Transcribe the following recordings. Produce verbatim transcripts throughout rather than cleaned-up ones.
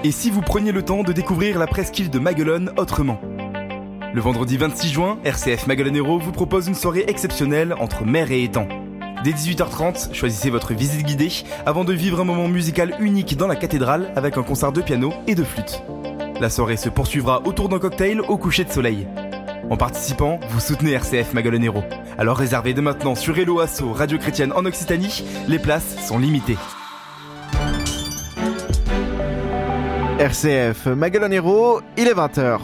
Et si vous preniez le temps de découvrir la presqu'île de Maguelone autrement ? Le vendredi vingt-six juin, R C F Maguelone Hérault vous propose une soirée exceptionnelle entre mer et étang. Dès dix-huit heures trente, choisissez votre visite guidée avant de vivre un moment musical unique dans la cathédrale avec un concert de piano et de flûte. La soirée se poursuivra autour d'un cocktail au coucher de soleil. En participant, vous soutenez R C F Maguelone Hérault. Alors réservez dès maintenant sur Hello Asso, Radio Chrétienne en Occitanie, les places sont limitées. R C F Maguelone Hérault, il est vingt heures.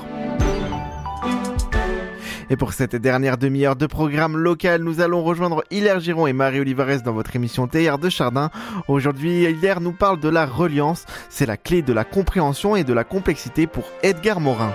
Et pour cette dernière demi-heure de programme local, nous allons rejoindre Hilaire Giron et Marie Olivares dans votre émission Théâtre de Chardin. Aujourd'hui, Hilaire nous parle de la reliance. C'est la clé de la compréhension et de la complexité pour Edgar Morin.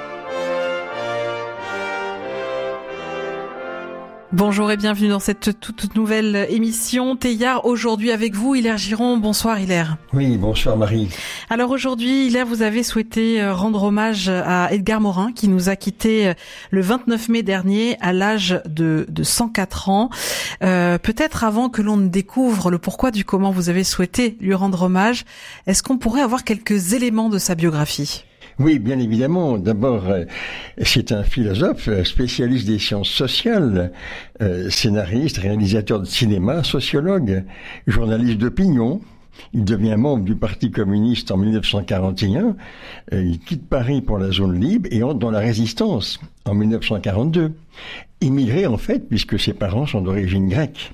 Bonjour et bienvenue dans cette toute nouvelle émission Théâtre. Aujourd'hui avec vous, Hilaire Giron. Bonsoir Hilaire. Oui, bonsoir Marie. Alors aujourd'hui, Hilaire, vous avez souhaité rendre hommage à Edgar Morin qui nous a quittés le vingt-neuf mai dernier à l'âge de, de cent quatre ans. Euh, peut-être avant que l'on ne découvre le pourquoi du comment vous avez souhaité lui rendre hommage, est-ce qu'on pourrait avoir quelques éléments de sa biographie ? Oui, bien évidemment. D'abord, c'est un philosophe, spécialiste des sciences sociales, euh, scénariste, réalisateur de cinéma, sociologue, journaliste d'opinion. Il devient membre du Parti communiste en dix-neuf cent quarante et un. Euh, il quitte Paris pour la zone libre et entre dans la résistance en dix-neuf cent quarante-deux. Immigré en fait, puisque ses parents sont d'origine grecque.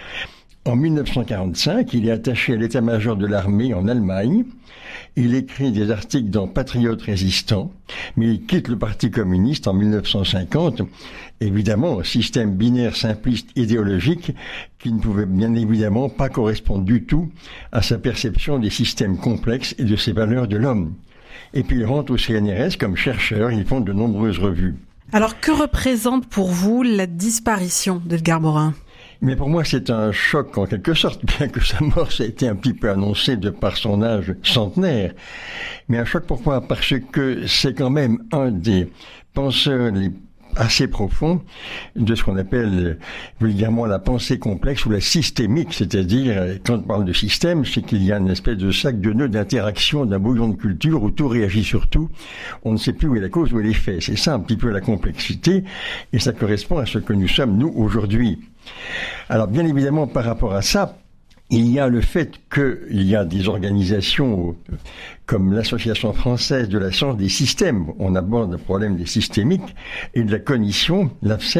En dix-neuf cent quarante-cinq, il est attaché à l'état-major de l'armée en Allemagne. Il écrit des articles dans Patriotes résistants, mais il quitte le Parti communiste en dix-neuf cent cinquante. Évidemment, un système binaire simpliste idéologique qui ne pouvait bien évidemment pas correspondre du tout à sa perception des systèmes complexes et de ses valeurs de l'homme. Et puis il rentre au C N R S comme chercheur, il fonde de nombreuses revues. Alors que représente pour vous la disparition d'Edgar Morin ? Mais pour moi, c'est un choc en quelque sorte, bien que sa mort, ça a été un petit peu annoncé de par son âge centenaire. Mais un choc pourquoi ? Parce que c'est quand même un des penseurs les assez profonds de ce qu'on appelle vulgairement la pensée complexe ou la systémique, c'est-à-dire, quand on parle de système, c'est qu'il y a une espèce de sac de nœuds d'interaction d'un bouillon de culture où tout réagit sur tout. On ne sait plus où est la cause, où est l'effet. C'est ça un petit peu la complexité, et ça correspond à ce que nous sommes, nous, aujourd'hui. Alors, bien évidemment, par rapport à ça, il y a le fait qu'il y a des organisations comme l'Association française de la science des systèmes. On aborde le problème des systémiques et de la cognition, l'A F S E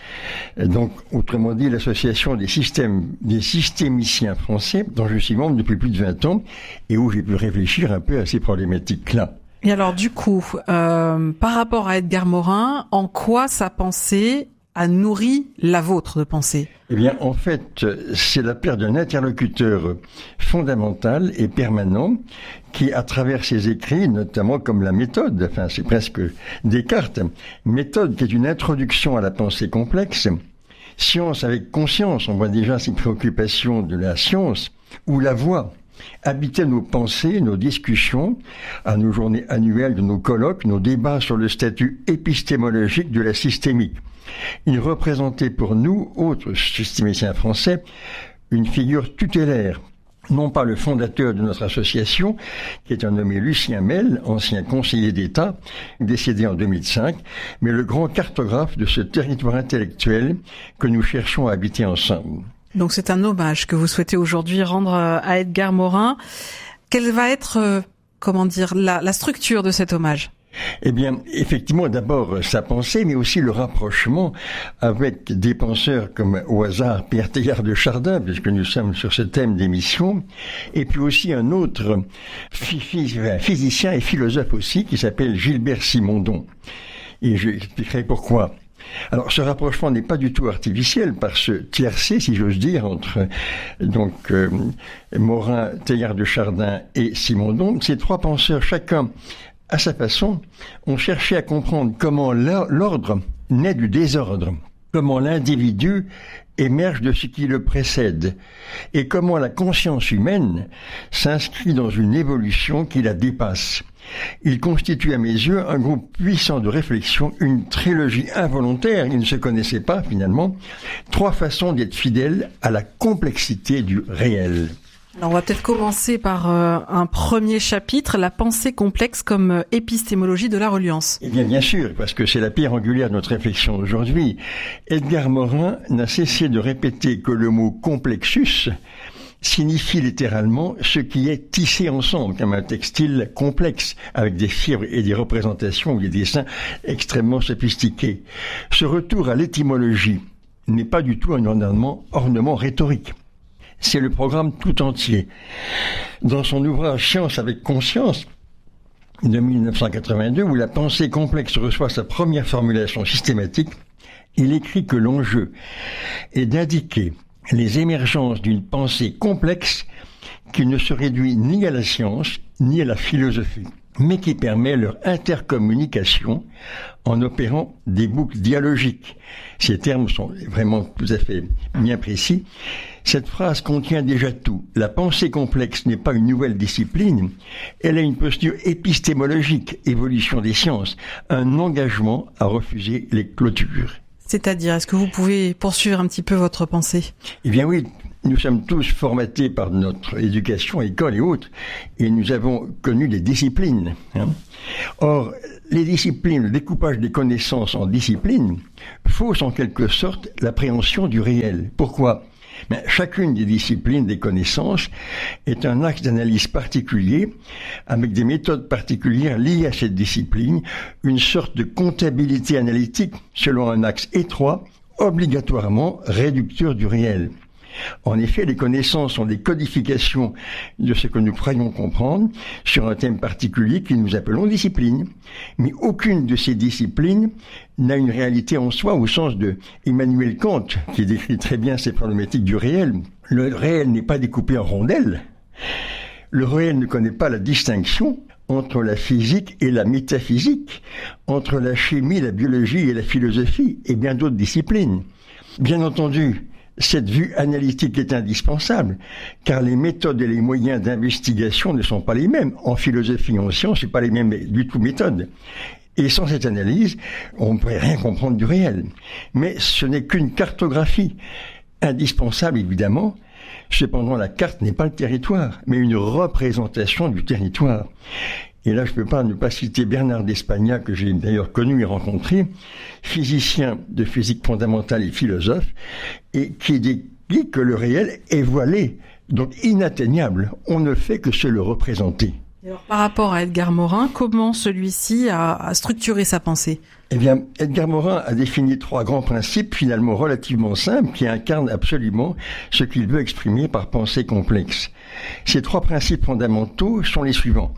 T. Donc, autrement dit, l'Association des systèmes, des systémiciens français, dont je suis membre depuis plus de vingt ans et où j'ai pu réfléchir un peu à ces problématiques-là. Et alors, du coup, euh, par rapport à Edgar Morin, en quoi sa pensée a nourri la vôtre de pensée ? Eh bien, en fait, c'est la perte d'un interlocuteur fondamental et permanent qui, à travers ses écrits, notamment comme la méthode, enfin, c'est presque Descartes, méthode qui est une introduction à la pensée complexe, science avec conscience, on voit déjà ces préoccupations de la science, ou la voix, habitait nos pensées, nos discussions, à nos journées annuelles de nos colloques, nos débats sur le statut épistémologique de la systémique. Il représentait pour nous, autres systémiciens français, une figure tutélaire, non pas le fondateur de notre association, qui est un nommé Lucien Mel, ancien conseiller d'État, décédé en deux mille cinq, mais le grand cartographe de ce territoire intellectuel que nous cherchons à habiter ensemble. Donc c'est un hommage que vous souhaitez aujourd'hui rendre à Edgar Morin. Quelle va être, euh, comment dire, la, la structure de cet hommage ? Eh bien, effectivement, d'abord sa pensée, mais aussi le rapprochement avec des penseurs comme au hasard Pierre Teilhard de Chardin, puisque nous sommes sur ce thème d'émission, et puis aussi un autre physicien et philosophe aussi, qui s'appelle Gilbert Simondon. Et je expliquerai pourquoi. Alors, ce rapprochement n'est pas du tout artificiel par ce tiercé, si j'ose dire, entre donc euh, Morin, Teilhard de Chardin et Simondon. Ces trois penseurs, chacun à sa façon, ont cherché à comprendre comment l'ordre naît du désordre, comment l'individu émerge de ce qui le précède, et comment la conscience humaine s'inscrit dans une évolution qui la dépasse. Il constitue à mes yeux un groupe puissant de réflexion, une trilogie involontaire, ils ne se connaissaient pas finalement, trois façons d'être fidèles à la complexité du réel. Alors on va peut-être commencer par euh, un premier chapitre, la pensée complexe comme euh, épistémologie de la reliance. Eh bien, bien sûr, parce que c'est la pierre angulaire de notre réflexion aujourd'hui. Edgar Morin n'a cessé de répéter que le mot complexus signifie littéralement ce qui est tissé ensemble, comme un textile complexe, avec des fibres et des représentations ou des dessins extrêmement sophistiqués. Ce retour à l'étymologie n'est pas du tout un ornement, ornement rhétorique. C'est le programme tout entier. Dans son ouvrage « Science avec conscience », de mille neuf cent quatre-vingt-deux, où la pensée complexe reçoit sa première formulation systématique, il écrit que l'enjeu est d'indiquer les émergences d'une pensée complexe qui ne se réduit ni à la science, ni à la philosophie, mais qui permet leur intercommunication en opérant des boucles dialogiques. Ces termes sont vraiment tout à fait bien précis. Cette phrase contient déjà tout. La pensée complexe n'est pas une nouvelle discipline, elle a une posture épistémologique, évolution des sciences, un engagement à refuser les clôtures. C'est-à-dire, est-ce que vous pouvez poursuivre un petit peu votre pensée ? Eh bien oui, nous sommes tous formatés par notre éducation, école et autres, et nous avons connu des disciplines. Hein. Or, les disciplines, le découpage des connaissances en disciplines, fausse en quelque sorte l'appréhension du réel. Pourquoi ? Mais chacune des disciplines des connaissances est un axe d'analyse particulier, avec des méthodes particulières liées à cette discipline, une sorte de comptabilité analytique selon un axe étroit, obligatoirement réducteur du réel. En effet, les connaissances sont des codifications de ce que nous croyons comprendre sur un thème particulier que nous appelons discipline. Mais aucune de ces disciplines n'a une réalité en soi au sens de Emmanuel Kant, qui décrit très bien ces problématiques du réel. Le réel n'est pas découpé en rondelles. Le réel ne connaît pas la distinction entre la physique et la métaphysique, entre la chimie, la biologie et la philosophie, et bien d'autres disciplines. Bien entendu, cette vue analytique est indispensable, car les méthodes et les moyens d'investigation ne sont pas les mêmes. En philosophie et en sciences, ce n'est pas les mêmes du tout méthodes. Et sans cette analyse, on ne pourrait rien comprendre du réel. Mais ce n'est qu'une cartographie, indispensable évidemment. Cependant, la carte n'est pas le territoire, mais une représentation du territoire. Et là, je ne peux pas ne pas citer Bernard d'Espagna, que j'ai d'ailleurs connu et rencontré, physicien de physique fondamentale et philosophe, et qui dit que le réel est voilé, donc inatteignable. On ne fait que se le représenter. Alors, par rapport à Edgar Morin, comment celui-ci a, a structuré sa pensée ? Eh bien, Edgar Morin a défini trois grands principes finalement relativement simples qui incarnent absolument ce qu'il veut exprimer par pensée complexe. Ces trois principes fondamentaux sont les suivants.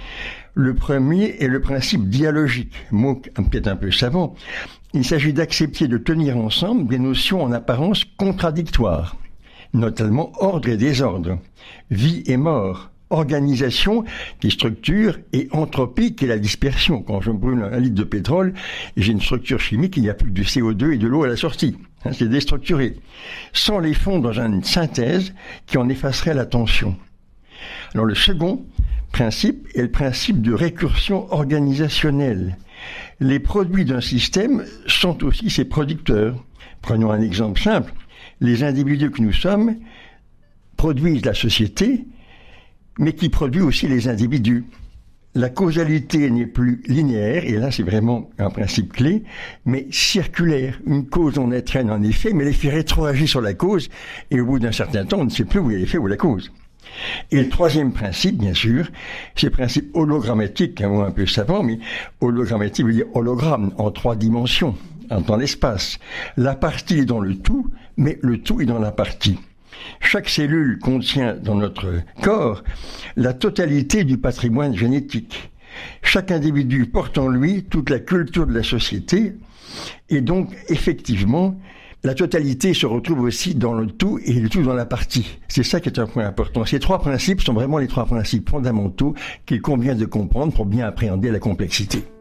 Le premier est le principe dialogique, mot peut-être un peu savant. Il s'agit d'accepter de tenir ensemble des notions en apparence contradictoires, notamment ordre et désordre, vie et mort, organisation qui est structure et entropie qui est la dispersion. Quand je brûle un litre de pétrole, j'ai une structure chimique, il n'y a plus que du C O deux et de l'eau à la sortie. Hein, c'est déstructuré. Sans les fondre dans une synthèse qui en effacerait la tension. Alors le second principe est le principe de récursion organisationnelle. Les produits d'un système sont aussi ses producteurs. Prenons un exemple simple. Les individus que nous sommes produisent la société, mais qui produit aussi les individus. La causalité n'est plus linéaire, et là c'est vraiment un principe clé, mais circulaire. Une cause en entraîne un effet, mais l'effet rétroagit sur la cause, et au bout d'un certain temps, on ne sait plus où est l'effet ou la cause. Et le troisième principe, bien sûr, c'est le principe hologrammatique, un mot un peu savant, mais hologrammatique veut dire hologramme, en trois dimensions, dans l'espace. La partie est dans le tout, mais le tout est dans la partie. Chaque cellule contient dans notre corps la totalité du patrimoine génétique. Chaque individu porte en lui toute la culture de la société, et donc, effectivement, la totalité se retrouve aussi dans le tout et le tout dans la partie. C'est ça qui est un point important. Ces trois principes sont vraiment les trois principes fondamentaux qu'il convient de comprendre pour bien appréhender la complexité.